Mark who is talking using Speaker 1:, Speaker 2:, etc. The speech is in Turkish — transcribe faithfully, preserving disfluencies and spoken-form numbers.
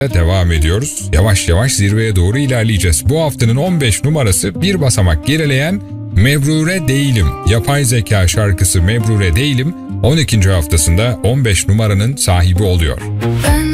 Speaker 1: devam ediyoruz. Yavaş yavaş zirveye doğru ilerleyeceğiz. Bu haftanın on beş numarası bir basamak gerileyen Mebrure Değilim. Yapay zeka şarkısı Mebrure Değilim on ikinci haftasında on beş numaranın sahibi oluyor.